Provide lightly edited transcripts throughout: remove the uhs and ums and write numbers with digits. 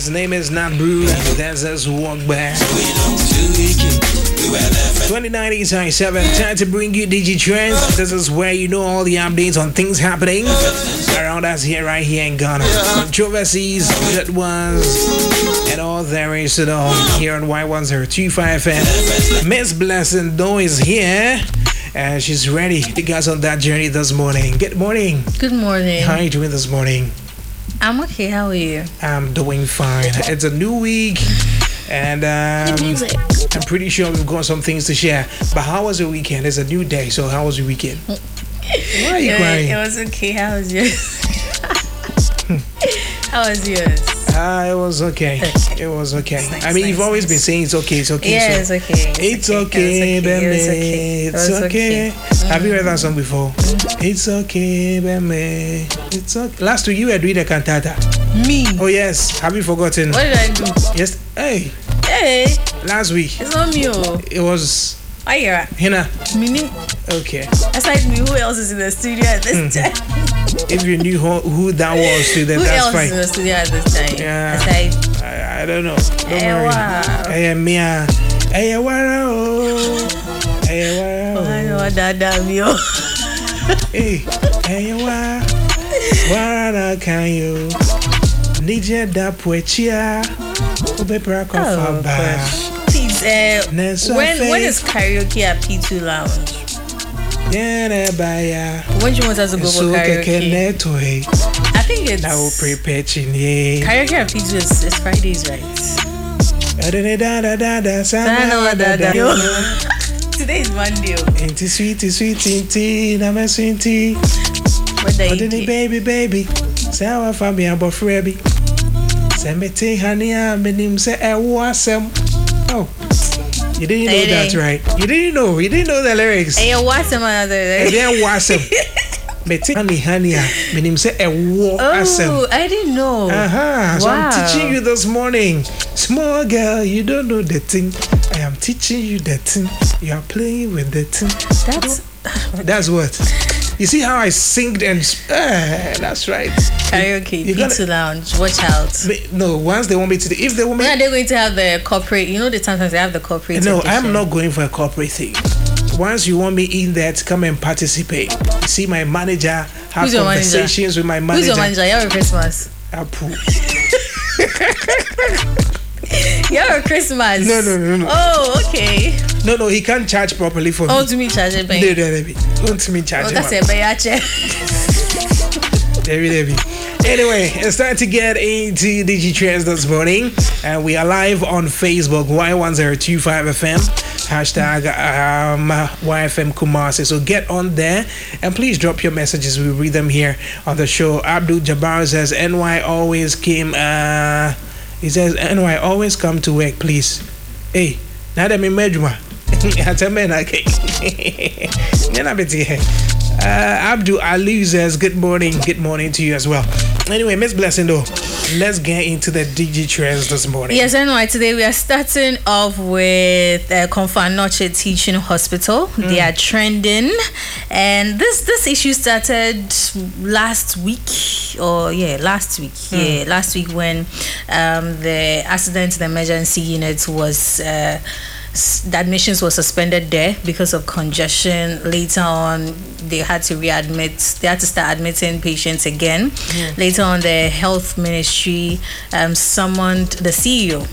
His name is Nat Brew. That's his walk back. 2097. Time to bring you DG Trends. This is where you know all the updates on things happening around us right here in Ghana. Controversies, good ones, and all there is to know here on Y1025 FM. Miss Blessing Doe is here. And she's ready to take us on that journey this morning. Good morning. Good morning. How are you doing this morning? I'm okay. How are you? I'm doing fine. It's a new week, and I'm pretty sure we've got some things to share. But how was your weekend? It's a new day, so how was your weekend? Why are you crying? It was okay. How was yours? How was yours? It was okay. It was okay. I mean, you've always been saying it's okay. It's okay. Yeah, so it's okay. It's okay, baby. It's okay. Have you heard that song before? It's okay, baby. It's okay. Last week you were doing the cantata. Me? Oh yes. Have you forgotten? What did I do? Yes. Hey. Last week. It's not me. It was. Why you right? Hina. Meaning. Okay. Aside me, who else is in the studio at this time? If you knew who that was, then that's fine. Who else is in the studio at this time? Yeah. Aside. I don't know. Don't worry. Hey, Mia. Hey, wow. Hey, wow. I know that damn you. Hey, wow. Wara can you? Nije da poechia. Oh, please, when is karaoke at P2 Lounge? When do you want us to go for karaoke? I think it's karaoke at P2 is Fridays, right? Today is Monday. Ain't sweet, I'm a sweetie. What day? Baby. Sour for me about Frebby. Sembete honey, I'm in say I was Oh, you didn't know that, right? You didn't know the lyrics. Hey, what's some other lyrics? Then what's them? But honey, meaning say a war. Oh, I didn't know. So I'm teaching you this morning. Small girl, you don't know the thing. I am teaching you the thing. You are playing with the thing. That's what. You see how I sing and that's right. Karaoke, P2 Lounge, watch out. No, once they want me to, if they want me, when are they going to have the corporate? You know, sometimes they have the corporate. No, edition. I'm not going for a corporate thing. Once you want me in there to come and participate, see my manager, have conversations with my manager. Who's your manager? You're Christmas. Apu. You're Christmas. No. Oh, okay. No, he can't charge properly for me. Oh, to me charge it, babe. Don't to me charge it. Oh, that's a bayache. Debbie. Anyway, it's time to get into DG Trends this morning. And we are live on Facebook, Y1025 FM. Hashtag YFM Kumasi. So get on there and please drop your messages. We'll read them here on the show. Abdul Jabbar says, NY always came. He says, NY always come to work, please. Hey, now that me medjuma. Abdul Ali says, good morning to you as well. Anyway, Miss Blessing though, let's get into the DG Trends this morning. Yes, anyway, today we are starting off with Comfort Noche Teaching Hospital. They are trending, and this issue started last week when the accident in the emergency unit was the admissions were suspended there because of congestion. Later on, they had to start admitting patients again. Later on, the health ministry summoned the CEO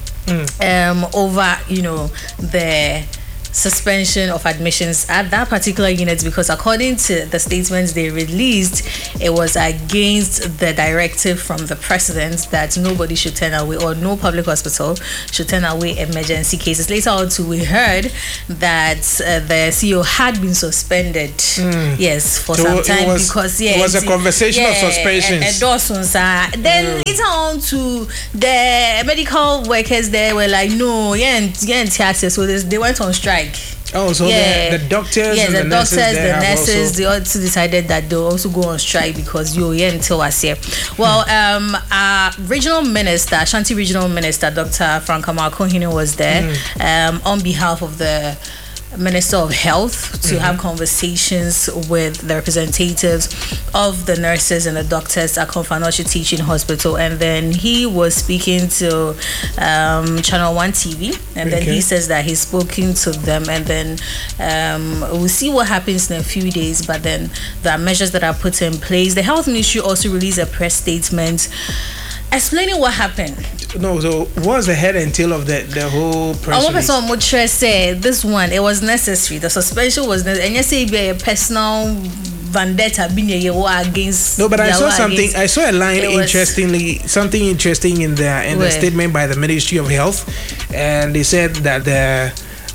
over the suspension of admissions at that particular unit, because according to the statements they released, it was against the directive from the president that nobody should turn away, or no public hospital should turn away emergency cases. Later on too, we heard that the CEO had been suspended for some time because it was a conversation of suspensions. Then later on to the medical workers there were like, no, so they went on strike. Oh, so the doctors, the nurses, they also decided that they'll also go on strike because until us here. Well, regional minister, Ashanti Regional Minister, Dr. Frank Amarko-Hino was there on behalf of the Minister of Health to have conversations with the representatives of the nurses and the doctors at Komfo Teaching Hospital, and then he was speaking to Channel 1 TV, and then he says that he's spoken to them, and then we'll see what happens in a few days, but then there are measures that are put in place. The Health Ministry also released a press statement explaining what happened. No, so what's the head and tail of the whole press release? One person said this one, it was necessary. The suspension was necessary. And you say be a personal vendetta being against. No, but I saw something. I saw a line something interesting in the statement by the Ministry of Health, and they said that the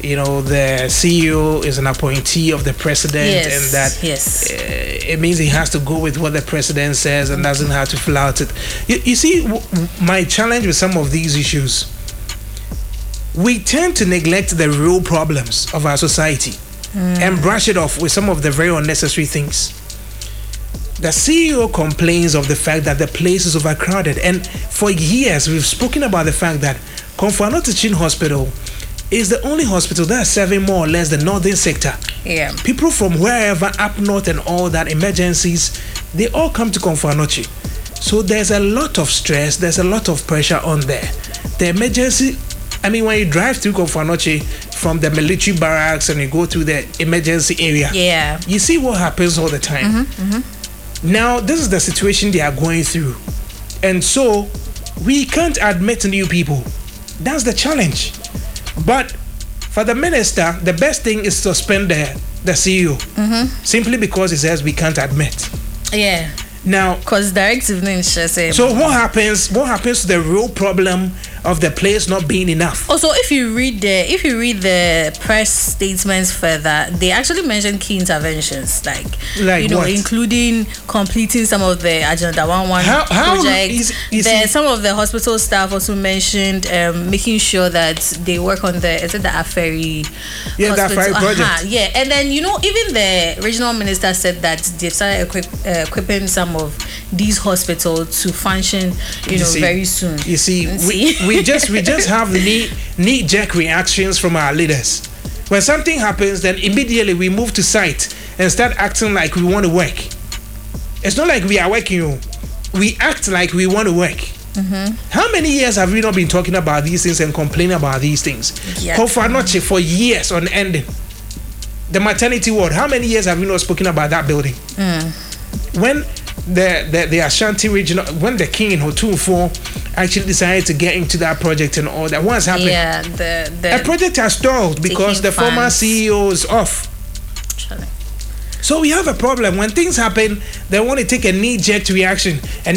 CEO is an appointee of the president, and that it means he has to go with what the president says and doesn't have to fill out it. You see, my challenge with some of these issues, we tend to neglect the real problems of our society and brush it off with some of the very unnecessary things. The CEO complains of the fact that the place is overcrowded, and for years we've spoken about the fact that Komfo Teaching Hospital is the only hospital that is serving more or less the northern sector. Yeah. People from wherever up north and all that, emergencies, they all come to Komfo. So there's a lot of stress, there's a lot of pressure on there. The emergency, when you drive through Komfo from the military barracks and you go through the emergency area, you see what happens all the time. Now, this is the situation they are going through. And so, we can't admit new people. That's the challenge. But for the minister, the best thing is to suspend the CEO, simply because he says we can't admit. Yeah. Now, because directive names say. So what happens? What happens to the real problem of the place not being enough? Also, if you read the press statements further, they actually mention key interventions, like what? Including completing some of the Agenda 1-1 projects. Some of the hospital staff also mentioned making sure that they work on the Aferi Aferi project. And then even the regional minister said that they've started equipping some of these hospitals to function very soon. You see, we just have knee-jerk reactions from our leaders. When something happens, then immediately we move to site and start acting like we want to work. It's not like we are working. We act like we want to work. How many years have we not been talking about these things and complaining about these things? Komfo for years on end. The maternity ward, how many years have we not spoken about that building? When the Ashanti region, when the king in Hotunfo actually decided to get into that project and all that, what's happened? The project has stalled because the former CEO is off. So we have a problem. When things happen, they want to take a knee-jerk reaction. And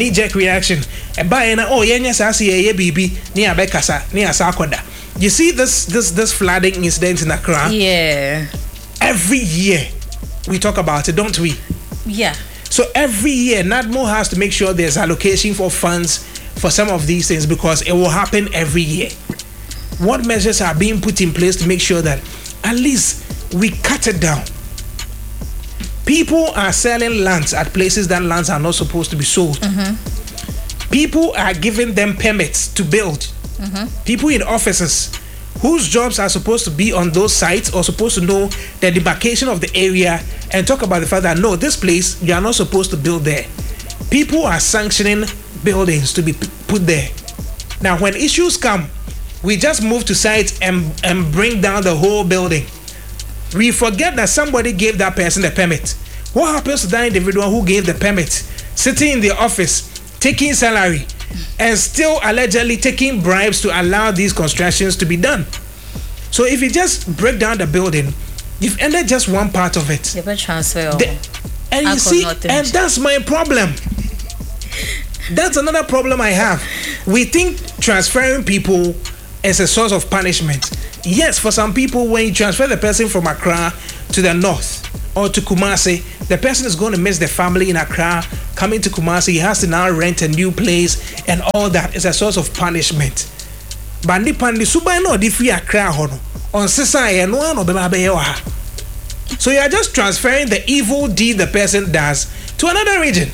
you see this flooding incident in Accra? Yeah. Every year we talk about it, don't we? Yeah. So every year, NADMO has to make sure there's allocation for funds for some of these things, because it will happen every year. What measures are being put in place to make sure that at least we cut it down? People are selling lands at places that lands are not supposed to be sold. People are giving them permits to build. People in offices whose jobs are supposed to be on those sites or supposed to know the demarcation of the area and talk about the fact that no, this place, you are not supposed to build there. People are sanctioning buildings to be put there. Now, when issues come, we just move to sites and bring down the whole building. We forget that somebody gave that person the permit. What happens to that individual who gave the permit, sitting in the office, taking salary, and still allegedly taking bribes to allow these constructions to be done? So if you just break down the building, you've ended just one part of it. You better transfer. And you see, and that's my problem. That's another problem I have. We think transferring people is a source of punishment. Yes, for some people, when you transfer the person from Accra to the north or to Kumasi, the person is going to miss the family in Accra. Coming to Kumasi, he has to now rent a new place, and all that is a source of punishment. Bandi pandi subai no di free Accra hono. On sisa ye no ano beba be ha. So you are just transferring the evil deed the person does to another region.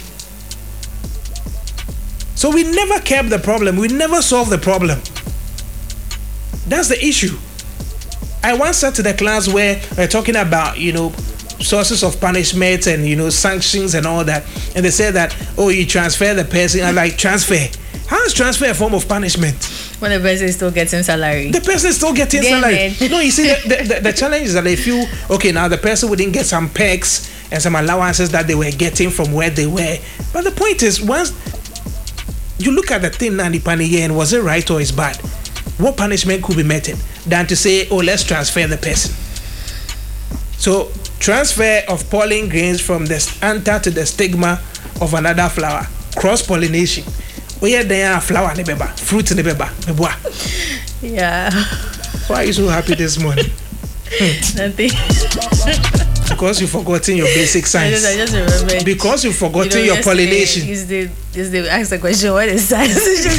So we never kept the problem. We never solved the problem. That's the issue. I once sat to the class where we're talking about, sources of punishment and, sanctions and all that. And they said that, oh, you transfer the person. I'm like, transfer? How is transfer a form of punishment? When the person is still getting salary. The person is still getting salary. No, you see, the challenge is that they feel, okay, now the person wouldn't get some perks and some allowances that they were getting from where they were. But the point is, once you look at the thing and was it right or is bad? What punishment could be meted than to say, oh, let's transfer the person? So, transfer of pollen grains from the anther to the stigma of another flower. Cross-pollination. Oh yeah, they are flower in the beba, fruit in the beba. Yeah. Why are you so happy this morning? Nothing. Because you've forgotten your basic science. I just remember. Because you've forgotten your pollination. They ask the question, what is science?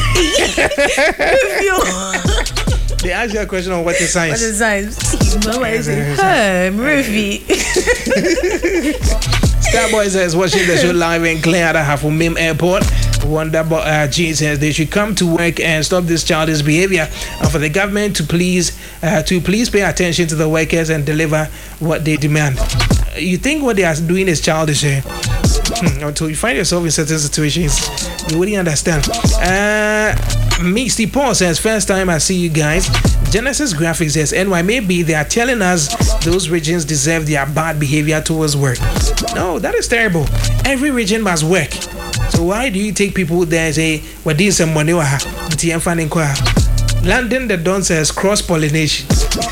They ask you a question on what is science. What is science? Mama is saying, hey, Murphy. Starboys is watching the show live in Clare at Hafumim Airport. Wonder Jesus, they should come to work and stop this childish behavior, and for the government to please pay attention to the workers and deliver what they demand. You think what they are doing is childish, eh? Until you find yourself in certain situations, you wouldn't understand. Misty Paul says, first time I see you guys. Genesis Graphics says, NY, maybe they are telling us those regions deserve their bad behavior towards work. No, that is terrible. Every region must work. So why do you take people there and say, we're doing some money? Landing the Don says cross-pollination.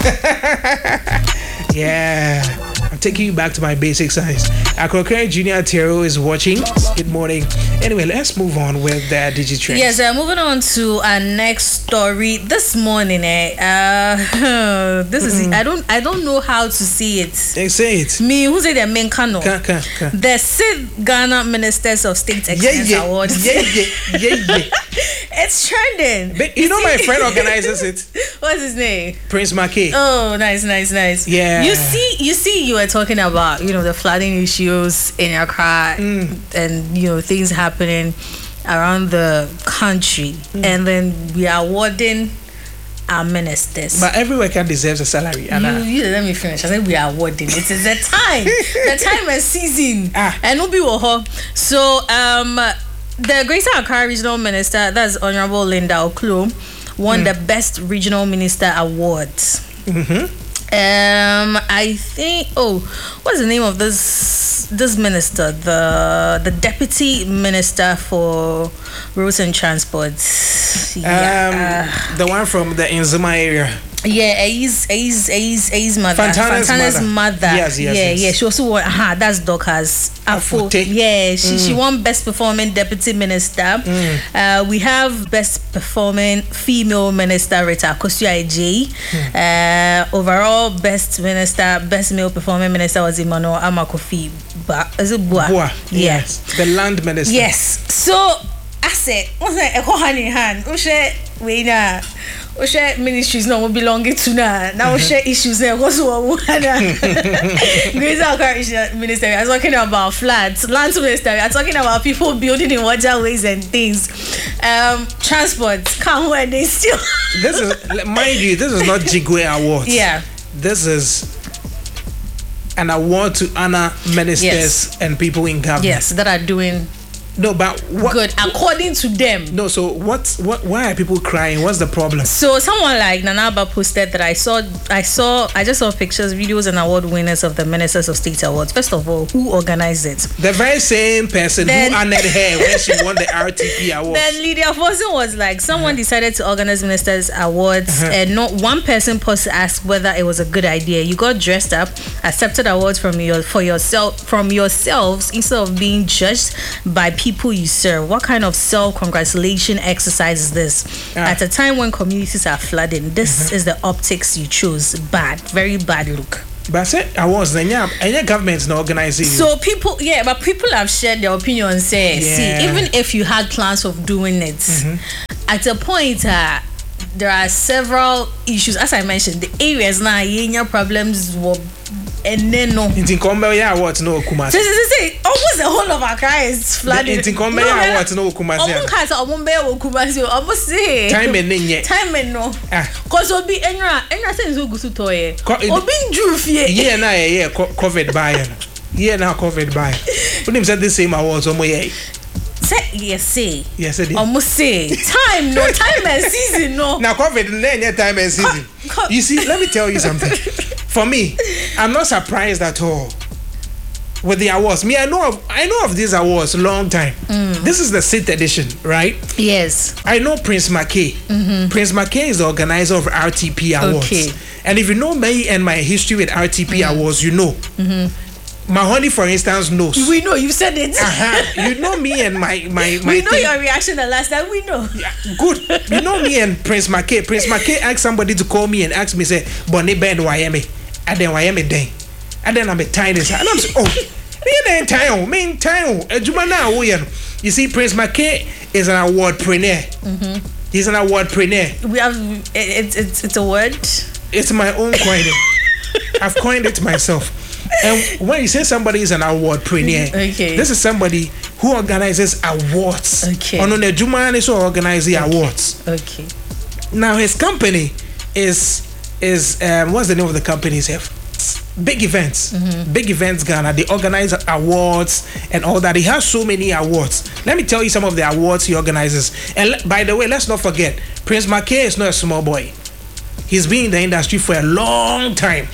Yeah. I'm taking you back to my basic science. Akrokere Junior Tero is watching. Good morning. Anyway, let's move on with the DigiTrends. Yes, moving on to our next story this morning. This is I don't know how to see it. Say it. Me, who's the main canon? The Sid Ghana Ministers of State Excellence Awards. Yeah. It's trending. But you know my friend organizes it. What's his name? Prince Mackey. Oh, nice. Yeah. You see, you were talking about the flooding issues in Accra and things happening around the country, and then we are awarding our ministers. But every worker deserves a salary. You let me finish. I said we are awarding. It is the time and season. And we'll be so the Greater Accra Regional Minister, that's Honorable Linda Oklo, won the Best Regional Minister Award. I think. What's the name of this minister? The Deputy Minister for Roads and Transport. The one from the Nzima area. Yeah, he's mother. Fantana's mother. Yes. She also won. That's Dorcas Afo. Yeah, she won Best Performing Deputy Minister. We have Best Performing Female Minister Rita Akosua-Agyei. Overall Best Minister, Best Male Performing Minister was Emmanuel Amakofi. Is it Bua? Yes, the Land Minister. Yes. So I said, what's that? Hand in hand. Share ministries no belonging to now share issues there because Greater Accra Minister, we are talking about floods. Land Minister, we are talking about people building in waterways and things. Transport, come where they still. This is, mind you, this is not Jigwe Awards. Yeah. This is an award to honor ministers and people in government. Yes, that are doing. No, but what? Good, according to them. No, so why are people crying? What's the problem? So someone like Nanaba posted that I just saw pictures, videos, and award winners of the Ministers of State Awards. First of all, who organized it? The very same person who honored her when she won the RTP award. Then Lydia Fosun was like, someone decided to organize Ministers Awards, and not one person paused to ask whether it was a good idea. You got dressed up, accepted awards from yourselves instead of being judged by people you serve. What kind of self-congratulation exercise is this? At a time when communities are flooding, this is the optics you chose. Bad, very bad look. But I said awards, any government's not organizing. So people have shared their opinions. See, even if you had plans of doing it, at a point, there are several issues. As I mentioned, the areas now, problems were and then no. In Tinkombe, yeah, what no Kumasi. Say, almost the whole of Accra is flooded. In Tinkombe, yeah, what no Kumasi. Almost say. Time and time and no. Cause obi enra say nso gusu toye. Obi njuru fie. Yeah, na yeah, covered by. Yeah, now covered by. When him said the same awards, yeah. Say yes, it is. Almost say time and season no. Now COVID and time and season. You see, let me tell you something. For me, I'm not surprised at all with the awards. Me, I know of these awards a long time. This is the 6th edition, right? Yes. I know Prince McKay. Prince McKay is the organizer of RTP Awards. Okay. And if you know me and my history with RTP Awards, you know. Mahoney, for instance, knows. We know, you said it. You know me and my we know your reaction the last time, we know. Yeah, good. You know me and Prince McKay. Prince McKay asked somebody to call me and ask me, say, Bonnie Ben Wyame. And then Wyame Day. And then I'm a tiny. And I'm saying, oh, me time. You see, Prince McKay is an awardpreneur. He's an awardpreneur. We have it's a word. It's my own coining. I've coined it myself. And when you say somebody is an awardpreneur, okay, this is somebody who organizes awards. Okay. On the Jumani so organize the awards. Okay. Now his company is what's the name of the company? Big Events. Big Events Ghana. They organize awards and all that. He has so many awards. Let me tell you some of the awards he organizes. And by the way, let's not forget, Prince McKay is not a small boy. He's been in the industry for a long time.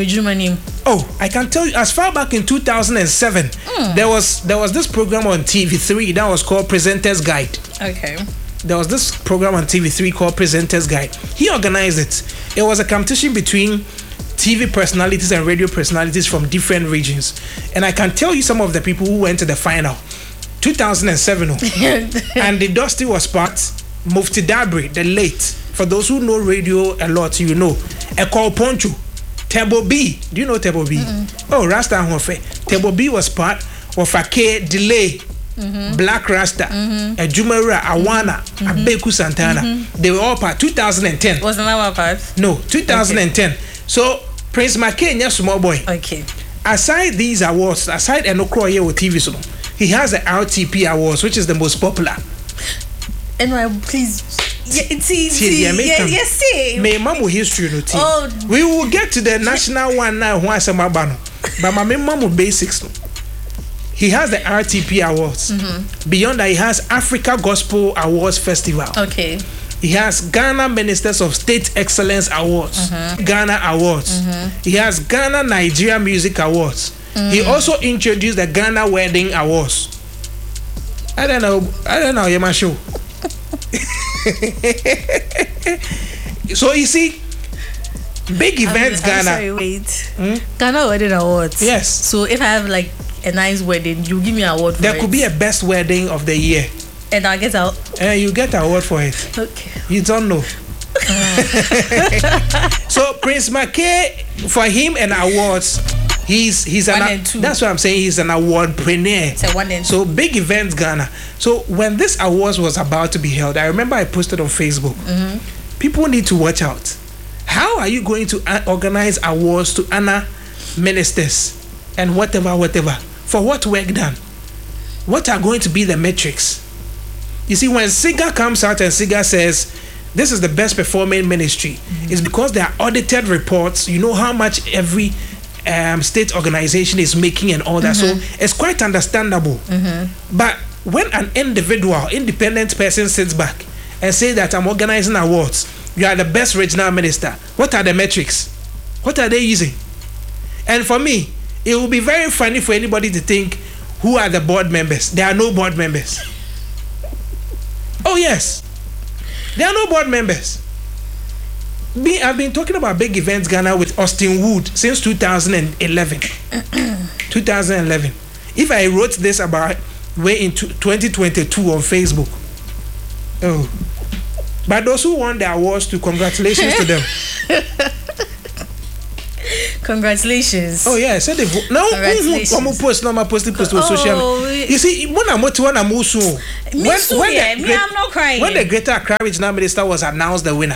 Oh, I can tell you, as far back in 2007, there was this program on TV3 that was called Presenter's Guide. Okay. There was this program on TV3 called Presenter's Guide. He organized it. It was a competition between TV personalities and radio personalities from different regions. And I can tell you some of the people who went to the final. 2007. And the Dusty was part. Mufti Dabri, the late. For those who know radio a lot, you know. Eko Poncho. Tebo B. Do you know Tebo B? Oh, Rasta Hofe. Tebo B was part of a K Delay. Black Rasta, Jumera, Awana, Abeku Santana. They were all part. 2010. Was another part? No, 2010. Okay. So Prince McKay, yes, small boy. Okay. Aside these awards, aside Enokro here with TV, so he has the RTP Awards, which is the most popular. And please. Yes, may mamu history no team. We will get to the national one now. But my mamu basics. He has the RTP Awards. Beyond that, he has Africa Gospel Awards Festival. Okay. He has Ghana Ministers of State Excellence Awards, Ghana Awards. He has Ghana Nigeria Music Awards. He also introduced the Ghana Wedding Awards. I don't know, Yamasho. So you see, Big Events Ghana. Sorry, wait. Ghana Wedding Awards. Yes. So if I have like a nice wedding, you give me an award for there could be a best wedding of the year. And I get out. You get an award for it. Okay. You don't know. So Prince McKay, for him and awards, he's an that's what I'm saying. He's an awardpreneur. So 1 and 2. So Big Events Ghana. So when this awards was about to be held, I remember I posted on Facebook. People need to watch out. How are you going to organize awards to honor ministers and whatever? For what work done? What are going to be the metrics? You see, when SIGA comes out and SIGA says this is the best performing ministry, it's because there are audited reports. You know how much every state organization is making and all that. So it's quite understandable. But when an independent person sits back and say that I'm organizing awards, you are the best regional minister, what are the metrics? What are they using? And for me, it will be very funny for anybody to think, who are the board members? There are no board members. Oh yes, there are no board members. I've been talking about Big Events Ghana with Austin Wood since 2011. 2011. If I wrote this about way in 2022 on Facebook. Oh. But those who won the awards, too, congratulations to them. Congratulations. Oh yeah, I said they now I'm post on social media. You see, when I'm not crying. When the Greater Accra Regional Minister was announced the winner,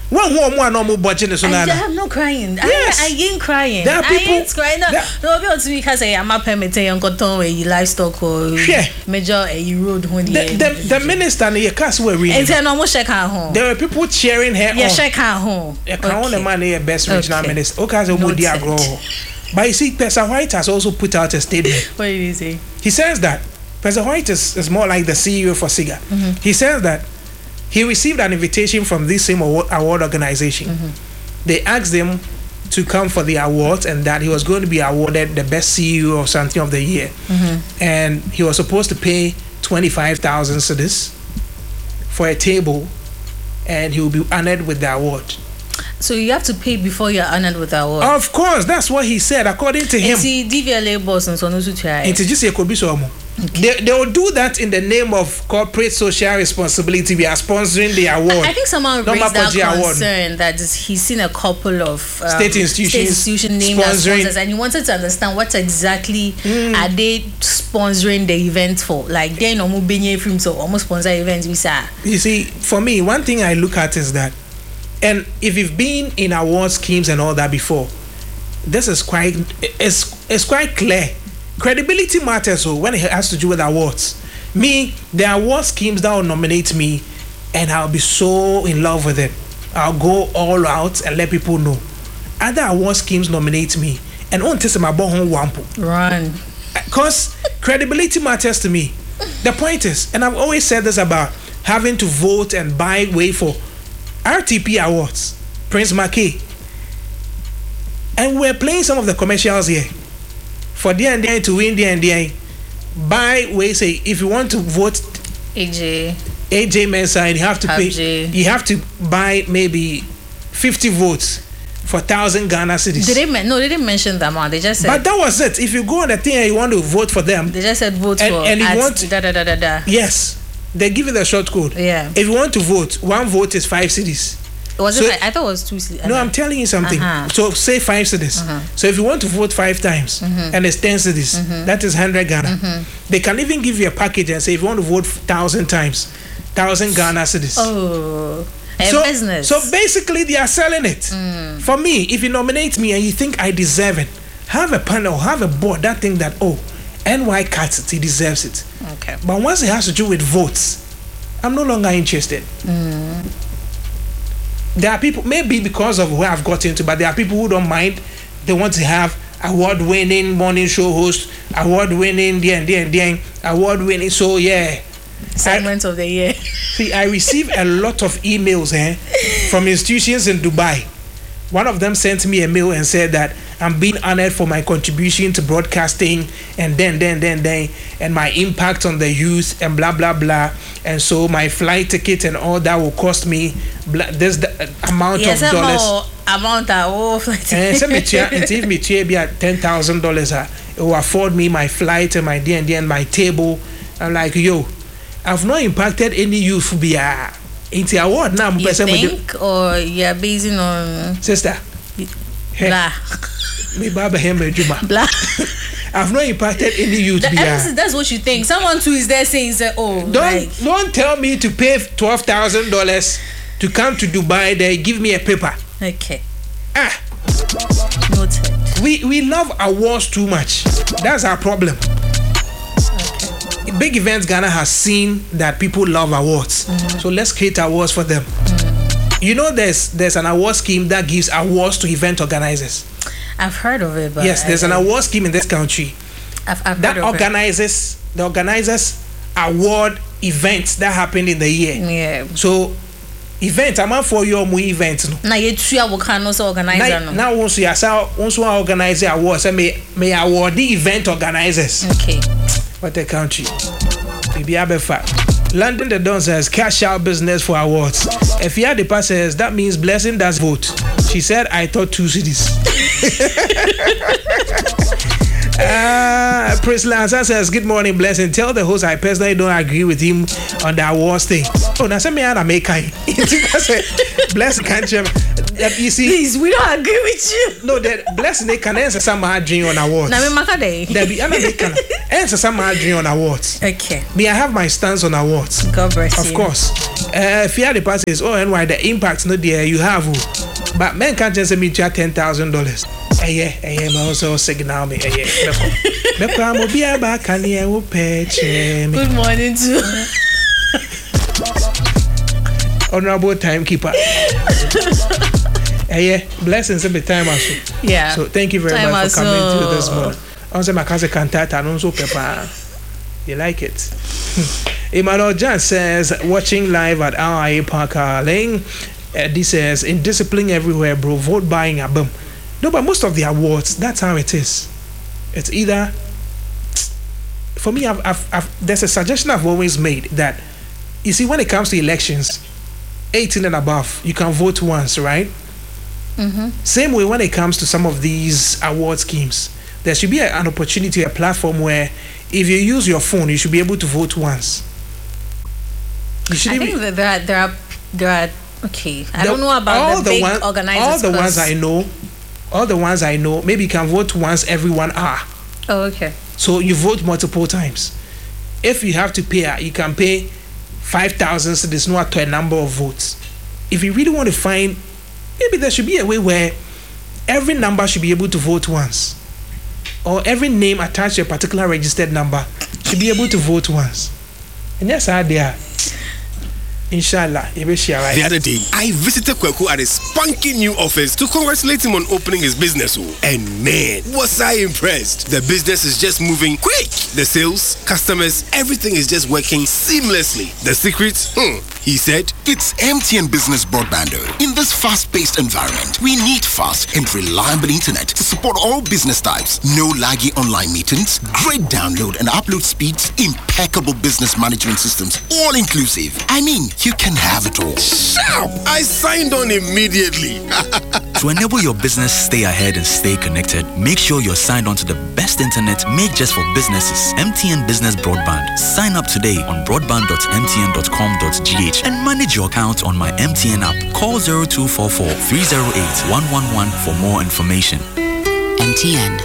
One more normal budget is on. I'm not crying. Yes. I ain't crying. There are people, I ain't crying. No, because me because I'm a permit and got livestock or major road. The minister and your cast were reading. And almost check her home. There were people cheering her. Yeah, check her home. I can't the man here best regional minister. Okay, so would you grow? But you see, Professor White has also put out a statement. What did he say? He says that Professor White is more like the CEO for SIGA. He says that he received an invitation from this same award organization. They asked him to come for the awards and that he was going to be awarded the best CEO or something of the year. And he was supposed to pay 25,000 cedis for a table and he will be honored with the award. So you have to pay before you're honored with the award? Of course, that's what he said, according to him. DVLA boss and so on. It's just a kobisomo. They will do that in the name of corporate social responsibility. We are sponsoring the award. I think someone raised that concern that he's seen a couple of state institutions named as sponsors, and he wanted to understand what exactly are they sponsoring the event for. Like they no benye film so almost sponsor events we say. You see, for me, one thing I look at is that, and if you've been in award schemes and all that before, this is quite it's quite clear. Credibility matters when it has to do with awards. Me, the award schemes that will nominate me, and I'll be so in love with it. I'll go all out and let people know. Other award schemes nominate me, and on test my born wampo. Run. Because credibility matters to me. The point is, and I've always said this about having to vote and buy way for RTP awards, Prince Mackey, and we're playing some of the commercials here. For D&D to win D&D, buy way say if you want to vote AJ Mensah, you have to pay. You have to buy maybe 50 votes for 1,000 Ghana cedis. They didn't mention the amount. They just said. But that was it. If you go on the thing and you want to vote for them, they just said vote and, for. And you want Yes, they give you the short code. Yeah. If you want to vote, one vote is 5 cedis. Was so, it? I thought it was 2 cedis. No, I'm telling you something. So say 5 cedis. So if you want to vote 5 times and it's 10 cedis, that is 100 Ghana. They can even give you a package and say if you want to vote 1,000 times, 1,000 Ghana cedis. Oh, business. So basically, they are selling it. For me, if you nominate me and you think I deserve it, have a panel, have a board that think that NY cuts it, he deserves it. Okay. But once it has to do with votes, I'm no longer interested. There are people, maybe because of where I've got into, but there are people who don't mind. They want to have award-winning morning show host, award-winning award-winning. So yeah, segment of the year. See, I receive a lot of emails from institutions in Dubai. One of them sent me a mail and said that I'm being honored for my contribution to broadcasting and then and my impact on the youth and blah blah blah, and so my flight ticket and all that will cost me this amount of dollars. Flight ticket. And if me be at $10,000, it will afford me my flight and my D&D and my table. I'm like, yo, I've not impacted any youth via into award now. You think, or you're basing on sister? Blah. Me baba hembe juma. Blah. I've not impacted any youth. That's what you think. Someone too is there saying, don't tell me to pay $12,000 to come to Dubai. They give me a paper. Okay. Noted. We love awards too much. That's our problem. Big Events Ghana has seen that people love awards, so let's create awards for them. You know, there's an award scheme that gives awards to event organizers. I've heard of it, but yes, there's an award scheme in this country that organizes award events that happen in the year. Yeah. So event I'm for your event no. Na you can also organize no. Now once you organize awards, may award the event organizers. Okay. What a country. Maybe London the Don says cash out business for awards. If you had the pass says that means Blessing does vote. She said I thought 2 cities. Prince Lanza says good morning Blessing. Tell the host I personally don't agree with him on the awards thing. Oh, now send me out make Blessing can't you see, please, we don't agree with you. No, that Blessing they can answer some dream on awards. Now me there be can answer some dream on awards. Okay. Me, I have my stance on awards. God bless you. Of course. fear the person is and why the impact not there you have, but men can't just me to $10,000. Man also signal me. Good morning to honorable timekeeper. Blessings every time also. Yeah. So thank you very much for coming to this morning. Also my cousin cantata and also pepper. You like it? Emmanuel John says, watching live at RIA Park Lane. This says, in discipline everywhere, bro. Vote buying a boom. No, but most of the awards, that's how it is. It's either, for me, there's a suggestion I've always made that, you see, when it comes to elections, 18 and above, you can vote once, right? Mm-hmm. Same way when it comes to some of these award schemes, there should be an opportunity, a platform where if you use your phone, you should be able to vote once. I think that there are okay. I don't know about the big organizers. All the ones I know, maybe you can vote once every 1 hour. Oh, okay. So you vote multiple times. If you have to pay, you can pay 5,000, so there's no to a number of votes. If you really want to find, maybe there should be a way where every number should be able to vote once. Or every name attached to a particular registered number should be able to vote once. And that's how they are. Inshallah, the other day, I visited Kweku at his spunky new office to congratulate him on opening his business. And man, was I impressed. The business is just moving quick. The sales, customers, everything is just working seamlessly. The secret? He said, it's MTN Business Broadband. In this fast-paced environment, we need fast and reliable internet to support all business types. No laggy online meetings, great download and upload speeds, impeccable business management systems, all inclusive. I mean, you can have it all. I signed on immediately. To enable your business stay ahead and stay connected, make sure you're signed on to the best internet made just for businesses. MTN Business Broadband. Sign up today on broadband.mtn.com.gh and manage your account on my MTN app. Call 0244 308 111 for more information. MTN.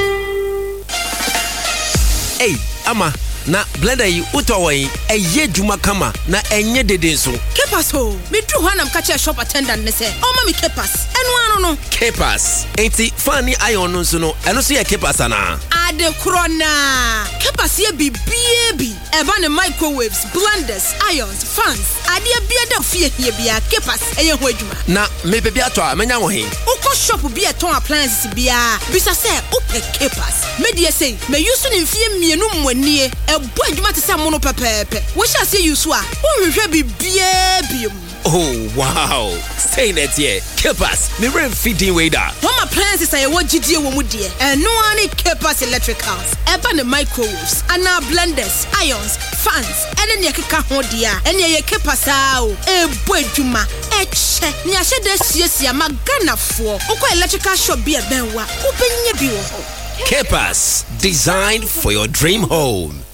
Hey, Ama. Na blender yi utowai eye juma kama na enye dede so kepas ho me dru ho na mka che shop attendant ne se o ma me kepas enu anu no kepas enti fani iron no so no eno so ye kepas ana ade krona kepas ye bibie bi eba ne microwaves blenders irons fans ade bia da fie hie bia kepas eye ho adwuma na me bebi ato a menya wo he uko shop bia ton appliances bia bisa se upe kepas me die say me use ne fie mienu mwanie ebo adwuma te se mono pepepe wo sha se use a wo hwehwe bibie biem. Oh wow, stay net here. Kepas, me rem feeding way da. One appliances I want GDA wo mu de. No one Kepas electricals. Eba ne microwaves, ana blenders, irons, fans. Ene ne keka ho de a. Ene ye Kepas a o. Ebo adwuma. Eche. Ni ahye da siesia magana fo. Ukọ electrical shop bi e benwa. Ubenye bi wo ho. Kepas, designed for your dream home.